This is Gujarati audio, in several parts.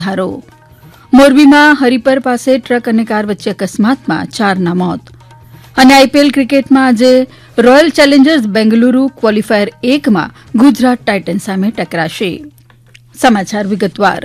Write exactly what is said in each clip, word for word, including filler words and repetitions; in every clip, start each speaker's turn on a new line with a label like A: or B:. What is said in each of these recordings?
A: ધારો મોરબીમાં હરિપર પાસે ટ્રક અને કાર વચ્ચે અકસ્માતમાં ચારના મોત. અને આઈપીએલ ક્રિકેટમાં આજે રોયલ ચેલેન્જર્સ બેંગલુરુ ક્વોલિફાયર એકમાં ગુજરાત ટાઇટન્સ સામે ટકરાશે. સમાચાર વિગતવાર.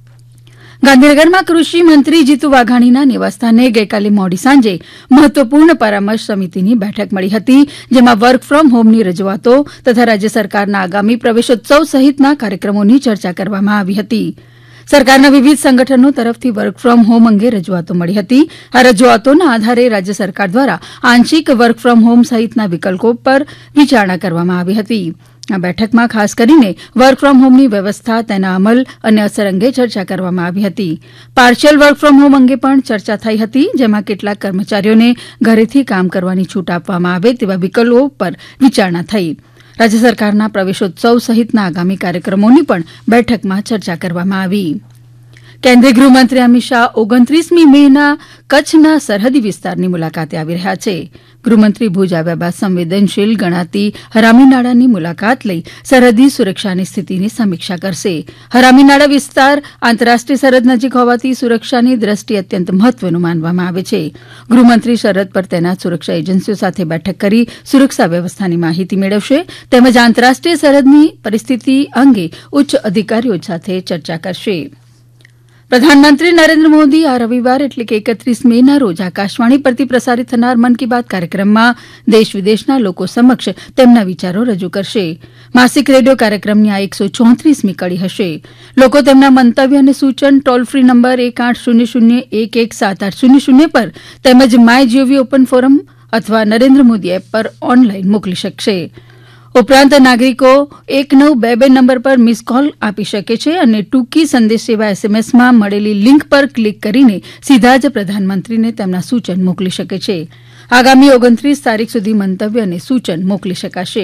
A: ગાંધીનગરમાં કૃષિ મંત્રી જીતુ વાઘાણીના નિવાસસ્થાને ગઈકાલે મોડી સાંજે મહત્વપૂર્ણ પરામર્શ સમિતિની બેઠક મળી હતી, જેમાં વર્ક ફ્રોમ હોમની રજૂઆતો તથા રાજ્ય સરકારના આગામી પ્રવેશોત્સવ સહિતના કાર્યક્રમોની ચર્ચા કરવામાં આવી હતી. સરકારના વિવિધ સંગઠનો તરફથી વર્ક ફ્રોમ હોમ અંગે રજૂઆતો મળી હતી. આ રજૂઆતોના આધારે રાજ્ય સરકાર દ્વારા આંશિક વર્ક ફ્રોમ હોમ સહિતના વિકલ્પો પર વિચારણા કરવામાં આવી હતી. આ બેઠકમાં ખાસ કરીને વર્ક ફ્રોમ હોમની વ્યવસ્થા, તેના અમલ અને અસર અંગે ચર્ચા કરવામાં આવી હતી. પાર્શિયલ વર્ક ફ્રોમ હોમ અંગે પણ ચર્ચા થઈ હતી, જેમાં કેટલાક કર્મચારીઓને ઘરેથી કામ કરવાની છૂટ આપવામાં આવે તેવા વિકલ્પો પર વિચારણા થઈ. રાજ્ય સરકારના પ્રવેશોત્સવ સહિતના આગામી કાર્યક્રમોની પણ બેઠકમાં ચર્ચા કરવામાં આવી. કેન્દ્રીય ગૃહમંત્રી અમિત શાહ ઓગણત્રીસમી મેના કચ્છના સરહદી વિસ્તારની મુલાકાતે આવી રહ્યા છે. ગૃહમંત્રી ભુજ આવ્યા બાદ સંવેદનશીલ ગણાતી હરામીનાળાની મુલાકાત લઈ સરહદી સુરક્ષાની સ્થિતિની સમીક્ષા કરશે. હરામીનાળા વિસ્તાર આંતરરાષ્ટ્રીય સરહદ નજીક હોવાથી સુરક્ષાની દ્રષ્ટિએ અત્યંત મહત્વનું માનવામાં આવે છે. ગૃહમંત્રી સરહદ પર તૈનાત સુરક્ષા એજન્સીઓ સાથે બેઠક કરી સુરક્ષા વ્યવસ્થાની માહિતી મેળવશે, તેમજ આંતરરાષ્ટ્રીય સરહદની પરિસ્થિતિ અંગે ઉચ્ચ અધિકારીઓ સાથે ચર્ચા કરશે. પ્રધાનમંત્રી નરેન્દ્ર મોદી આ રવિવાર એટલે કે એકત્રીસ મેના રોજ આકાશવાણી પરથી પ્રસારિત થનાર મન કી બાત કાર્યક્રમમાં દેશ વિદેશના લોકો સમક્ષ તેમના વિચારો રજૂ કરશે. માસિક રેડિયો કાર્યક્રમની આ એકસો ચોત્રીસમી કડી હશે. લોકો તેમના મંતવ્ય અને સૂચન ટોલ ફ્રી નંબર એક આઠ શૂન્ય શૂન્ય એક એક સાત આઠ શૂન્ય શૂન્ય પર તેમજ માય જીઓવી ઓપન ફોરમ અથવા નરેન્દ્ર મોદી એપ પર ઓનલાઈન મોકલી શકશે. ઉપરાંત નાગરિકો એક નવ બે બે નંબર પર મિસ કોલ આપી શકે છે અને ટૂંકી સંદેશ સેવા એસએમએસમાં મળેલી લિંક પર ક્લિક કરીને સીધા જ પ્રધાનમંત્રીને તેમના સૂચન મોકલી શકે છે. આગામી ઓગણત્રીસ તારીખ સુધી મંતવ્ય અને સૂચન મોકલી શકાશે.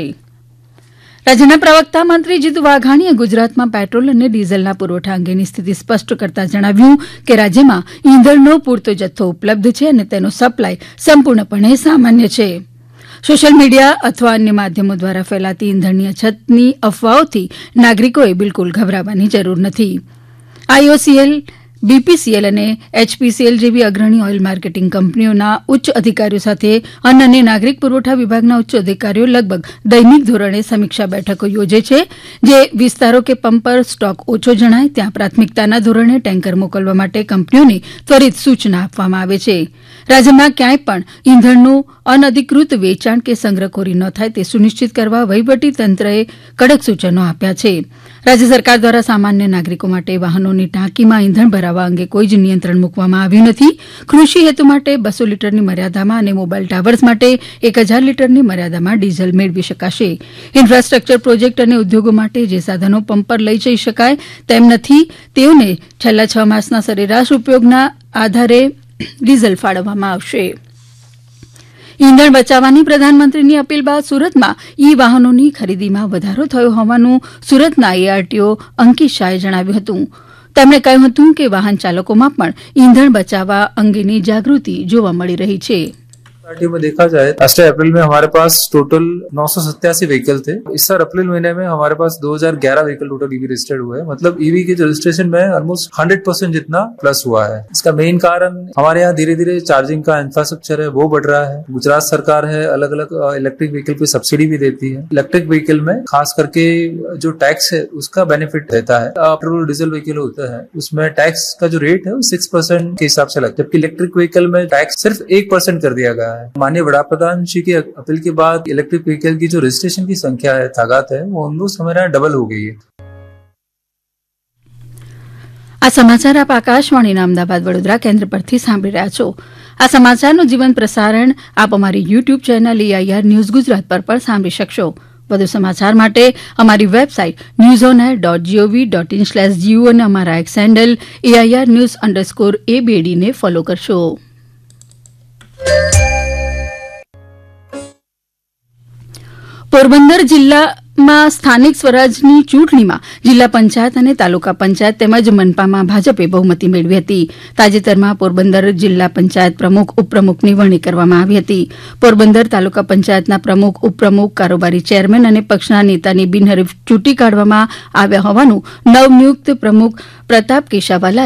A: રાજ્યના પ્રવક્તા મંત્રી જીતુ વાઘાણીએ ગુજરાતમાં પેટ્રોલ અને ડીઝલના પુરવઠા અંગેની સ્થિતિ સ્પષ્ટ કરતા જણાવ્યું કે રાજ્યમાં ઇંધણનો પૂરતો જથ્થો ઉપલબ્ધ છે અને તેનો સપ્લાય સંપૂર્ણપણે સામાન્ય છે. સોશિયલ મીડિયા અથવા અન્ય માધ્યમો દ્વારા ફેલાતી ઇંધણની અછતની અફવાઓથી નાગરિકોએ બિલકુલ ગભરાવાની જરૂર નથી. આઈઓસીએલ, બીપીસીએલ અને એચપીસીએલ જેવી અગ્રણી ઓઇલ માર્કેટિંગ કંપનીઓના ઉચ્ચ અધિકારીઓ સાથે અન્ન અને નાગરિક પુરવઠા વિભાગના ઉચ્ચ અધિકારીઓ લગભગ દૈનિક ધોરણે સમીક્ષા બેઠકો યોજે છે. જે વિસ્તારો કે પંપ પર સ્ટોક ઓછો જણાય ત્યાં પ્રાથમિકતાના ધોરણે ટેન્કર મોકલવા માટે કંપનીઓને ત્વરિત સૂચના આપવામાં આવે છે. રાજ્યમાં ક્યાંય પણ ઇંધણનું અનધિકૃત વેચાણ કે સંગ્રહખોરી ન થાય તે સુનિશ્ચિત કરવા વહીવટી તંત્રએ કડક સૂચનો આપ્યા છે. રાજ્ય સરકાર દ્વારા સામાન્ય નાગરિકો માટે વાહનોની ટાંકીમાં ઇંધણ ભરાવવા અંગે કોઈ જ નિયંત્રણ મૂકવામાં આવ્યું નથી. કૃષિ હેતુ માટે બસો લીટરની મર્યાદામાં અને મોબાઈલ ટાવર્સ માટે એક હજાર લીટરની મર્યાદામાં ડીઝલ મેળવી શકાશે. ઇન્ફ્રાસ્ટ્રક્ચર પ્રોજેક્ટ અને ઉદ્યોગો માટે જે સાધનો પંપ પર લઈ જઈ શકાય તેમ નથી તેઓને છેલ્લા છ માસના સરેરાશ ઉપયોગના આધારે ડીઝલ ફાળવવામાં આવશે. ઇંધણ બચાવવાની પ્રધાનમંત્રીની અપીલ બાદ સુરતમાં ઈ વાહનોની ખરીદીમાં વધારો થયો હોવાનું સુરતના એઆરટીઓ અંકિત શાહે જણાવ્યું હતું. તેમણે કહ્યું હતું કે વાહન ચાલકોમાં પણ ઇંધણ બચાવવા અંગેની જાગૃતિ જોવા મળી રહી છે.
B: पार्टी में देखा जाए लास्ट अप्रैल में हमारे पास टोटल नौ सौ सत्तासी व्हीकल थे. इस साल अप्रैल महीने में हमारे पास दो हज़ार ग्यारह व्हीकल टोटल ईवी रजिस्टर्ड हुए हैं. मतलब ईवी के जो रजिस्ट्रेशन में ऑलमोस्ट हंड्रेड परसेंट जितना प्लस हुआ है. इसका मेन कारण हमारे यहाँ धीरे धीरे चार्जिंग का इंफ्रास्ट्रक्चर है वो बढ़ रहा है. गुजरात सरकार है अलग अलग इलेक्ट्रिक व्हीकल पे सब्सिडी भी देती है. इलेक्ट्रिक व्हीकल में खास करके जो टैक्स है उसका बेनिफिट रहता है. पेट्रोल डीजल व्हीकल होता है उसमें टैक्स का जो रेट है वो सिक्स परसेंट के हिसाब से लगता है, जबकि इलेक्ट्रिक व्हीकल में टैक्स सिर्फ एक परसेंट कर दिया गया है. माननीय वड़ा प्रधान जी की अपील के बाद इलेक्ट्रिक व्हीकल की जो रजिस्ट्रेशन की संख्या है, तादाद है, वो उन रोज हमारे यहाँ डबल हो गई है.
A: આ સમાચાર આપ આકાશવાણીના અમદાવાદ વડોદરા કેન્દ્ર પરથી સાંભળી રહ્યા છો. આ સમાચારનું જીવન પ્રસારણ આપ અમારી YouTube channel AIR news Gujarat પર પણ સાંભળી શકશો. વધુ સમાચાર માટે અમારી website news on air dot GOV dot in slash GU અને અમારા x handle AIR news underscore એબીએડીને follow કરશો. પોરબંદર જિલ્લામાં સ્થાનિક સ્વરાજની ચૂંટણીમાં જિલ્લા પંચાયત અને તાલુકા પંચાયત તેમજ મનપામાં ભાજપે બહુમતી મેળવી હતી. તાજેતરમાં પોરબંદર જિલ્લા પંચાયત પ્રમુખ ઉપપ્રમુખની વરણી કરવામાં આવી હતી. પોરબંદર તાલુકા પંચાયતના પ્રમુખ ઉપપ્રમુખ કારોબારી ચેરમેન અને પક્ષના નેતાની બિનહરીફ ચૂંટી કાઢવામાં આવ્યા હોવાનું નવનિયુક્ત પ્રમુખ પ્રતાપ કેશાવાલા